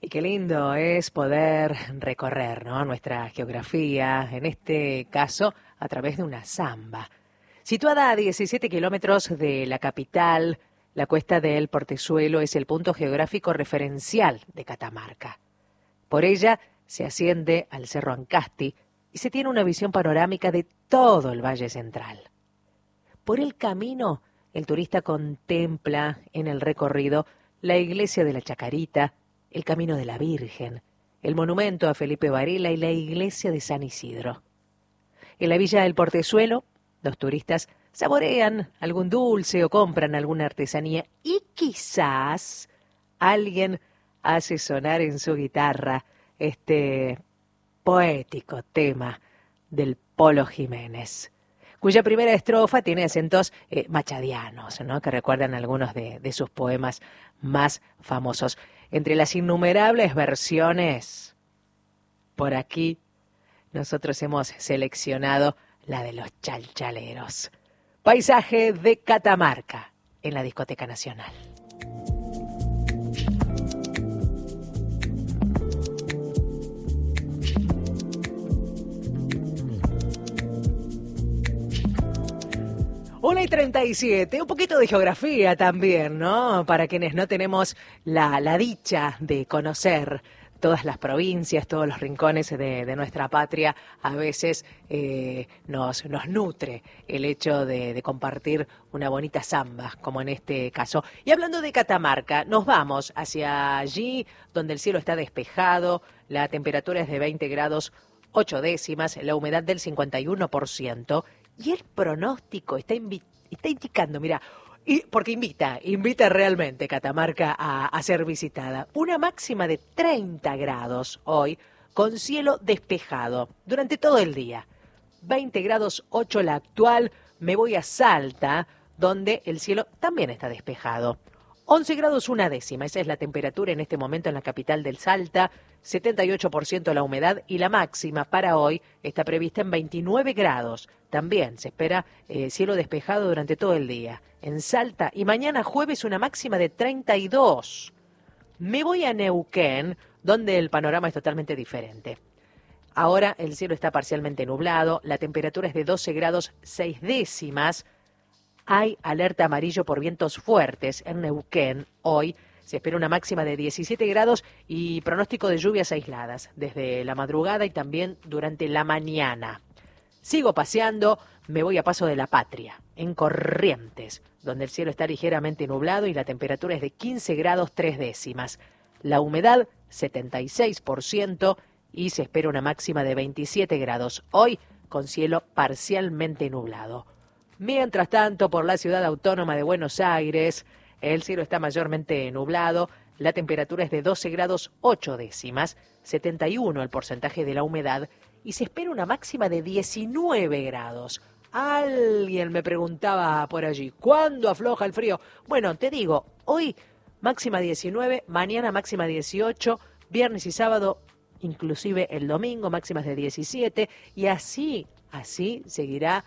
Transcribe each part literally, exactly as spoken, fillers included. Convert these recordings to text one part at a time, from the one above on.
Y qué lindo es poder recorrer, ¿no?, nuestra geografía, en este caso a través de una samba. Situada a diecisiete kilómetros de la capital, la Cuesta del Portezuelo es el punto geográfico referencial de Catamarca. Por ella se asciende al Cerro Ancasti y se tiene una visión panorámica de todo el Valle Central. Por el camino, el turista contempla en el recorrido la iglesia de la Chacarita, el Camino de la Virgen, el monumento a Felipe Varela y la iglesia de San Isidro. En la villa del Portezuelo, los turistas saborean algún dulce o compran alguna artesanía y quizás alguien hace sonar en su guitarra este poético tema del Polo Jiménez, cuya primera estrofa tiene acentos eh, machadianos, ¿no?, que recuerdan algunos de, de sus poemas más famosos. Entre las innumerables versiones, por aquí nosotros hemos seleccionado la de los chalchaleros. Paisaje de Catamarca en la Discoteca Nacional. Una y treinta y siete, un poquito de geografía también, ¿no? Para quienes no tenemos la, la dicha de conocer todas las provincias, todos los rincones de, de nuestra patria, a veces eh, nos, nos nutre el hecho de, de compartir una bonita samba, como en este caso. Y hablando de Catamarca, nos vamos hacia allí donde el cielo está despejado, la temperatura es de veinte grados ocho décimas, la humedad del cincuenta y uno por ciento, y el pronóstico está, invi- está indicando, mira, y porque invita, invita realmente Catamarca a, a ser visitada. Una máxima de treinta grados hoy, con cielo despejado durante todo el día. veinte grados ocho la actual. Me voy a Salta, donde el cielo también está despejado. once grados una décima, esa es la temperatura en este momento en la capital del Salta, setenta y ocho por ciento la humedad y la máxima para hoy está prevista en veintinueve grados. También se espera eh, cielo despejado durante todo el día en Salta y mañana jueves una máxima de treinta y dos. Me voy a Neuquén, donde el panorama es totalmente diferente. Ahora el cielo está parcialmente nublado, la temperatura es de doce grados seis décimas. Hay alerta amarillo por vientos fuertes en Neuquén. Hoy se espera una máxima de diecisiete grados y pronóstico de lluvias aisladas desde la madrugada y también durante la mañana. Sigo paseando, me voy a Paso de la Patria, en Corrientes, donde el cielo está ligeramente nublado y la temperatura es de quince grados tres décimas. La humedad setenta y seis por ciento y se espera una máxima de veintisiete grados. Hoy con cielo parcialmente nublado. Mientras tanto, por la ciudad autónoma de Buenos Aires, el cielo está mayormente nublado, la temperatura es de doce grados ocho décimas, setenta y uno el porcentaje de la humedad y se espera una máxima de diecinueve grados. Alguien me preguntaba por allí, ¿cuándo afloja el frío? Bueno, te digo, hoy máxima diecinueve, mañana máxima dieciocho, viernes y sábado, inclusive el domingo, máximas de diecisiete y así, así seguirá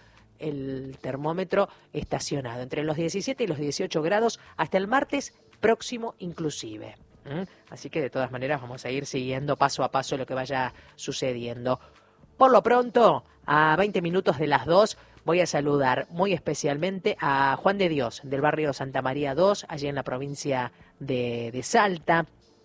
el termómetro estacionado entre los diecisiete y los dieciocho grados hasta el martes próximo inclusive. ¿Mm? Así que de todas maneras vamos a ir siguiendo paso a paso lo que vaya sucediendo. Por lo pronto, a veinte minutos de las dos, voy a saludar muy especialmente a Juan de Dios, del barrio Santa María dos, allí en la provincia de, de Salta.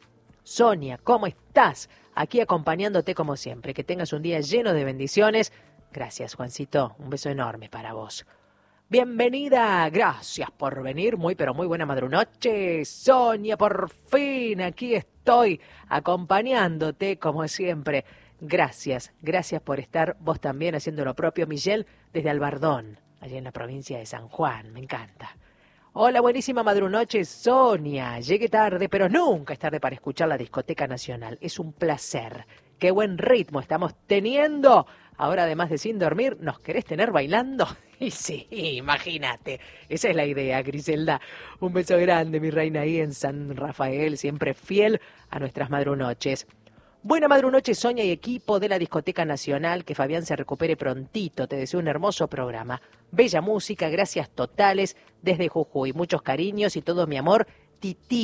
Sonia, ¿cómo estás? Aquí acompañándote como siempre. Que tengas un día lleno de bendiciones. Gracias, Juancito. Un beso enorme para vos. Bienvenida. Gracias por venir. Muy, pero muy buena madrunoche. Sonia, por fin aquí estoy acompañándote como siempre. Gracias, gracias por estar vos también haciendo lo propio. Miguel, desde Albardón, allí en la provincia de San Juan. Me encanta. Hola, buenísima madrunoche, Sonia. Llegué tarde, pero nunca es tarde para escuchar la Discoteca Nacional. Es un placer. Qué buen ritmo estamos teniendo. Ahora, además de sin dormir, ¿nos querés tener bailando? Y sí, imagínate. Esa es la idea, Griselda. Un beso grande, mi reina, ahí en San Rafael, siempre fiel a nuestras madrunoches. Buena madrunoche, Sonia y equipo de la Discoteca Nacional. Que Fabián se recupere prontito. Te deseo un hermoso programa. Bella música, gracias totales desde Jujuy. Muchos cariños y todo mi amor. Tití.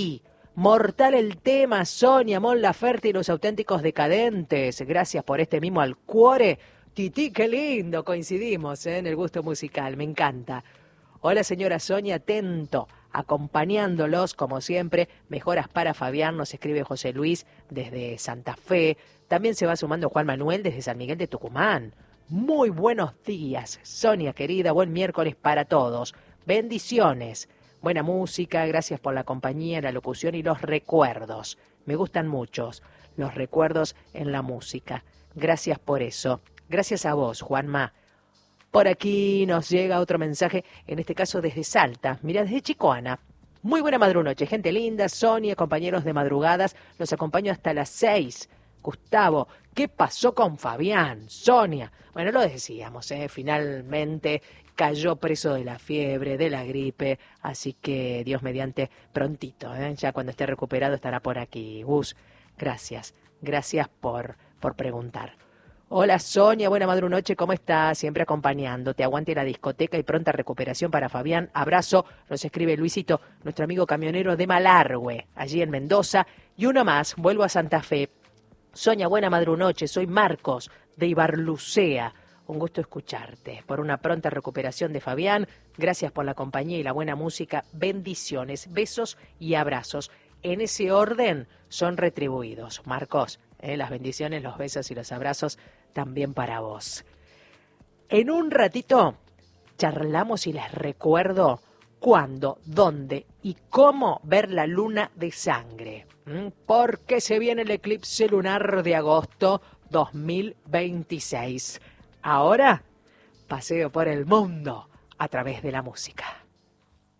Mortal el tema, Sonia, Mon Laferte y los auténticos decadentes. Gracias por este mimo al cuore. Tití, qué lindo, coincidimos ¿eh? en el gusto musical, me encanta. Hola señora Sonia, atento, acompañándolos como siempre. Mejoras para Fabián, nos escribe José Luis desde Santa Fe. También se va sumando Juan Manuel desde San Miguel de Tucumán. Muy buenos días, Sonia querida, buen miércoles para todos. Bendiciones, buena música, gracias por la compañía, la locución y los recuerdos. Me gustan muchos los recuerdos en la música. Gracias por eso. Gracias a vos, Juanma. Por aquí nos llega otro mensaje, en este caso desde Salta. Mira, desde Chicoana. Muy buena madrunoche, gente linda, Sonia, compañeros de madrugadas. Los acompaño hasta las seis. Gustavo, ¿qué pasó con Fabián? Sonia. Bueno, lo decíamos, ¿eh? Finalmente cayó preso de la fiebre, de la gripe. Así que Dios mediante prontito, ¿eh? Ya cuando esté recuperado estará por aquí. Gus, gracias. Gracias por, por preguntar. Hola Sonia, buena madrunoche, ¿cómo estás? Siempre acompañándote, aguante la discoteca y pronta recuperación para Fabián. Abrazo, nos escribe Luisito, nuestro amigo camionero de Malargüe, allí en Mendoza. Y uno más, vuelvo a Santa Fe. Sonia, buena madrunoche, soy Marcos de Ibarlucea. Un gusto escucharte. Por una pronta recuperación de Fabián, gracias por la compañía y la buena música. Bendiciones, besos y abrazos. En ese orden son retribuidos. Marcos, eh, las bendiciones, los besos y los abrazos también para vos. En un ratito charlamos y les recuerdo cuándo, dónde y cómo ver la luna de sangre. ¿Mm? Porque se viene el eclipse lunar de agosto dos mil veintiséis. Ahora, paseo por el mundo a través de la música.